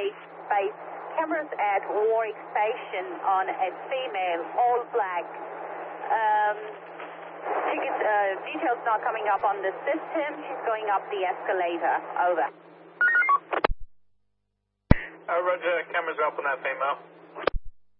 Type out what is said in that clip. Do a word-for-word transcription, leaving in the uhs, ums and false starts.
Gate Space. Cameras at Warwick Station on a female, all black. Um, ticket, uh, details not coming up on the system. She's going up the escalator. Over. Uh, Roger, cameras up on that female.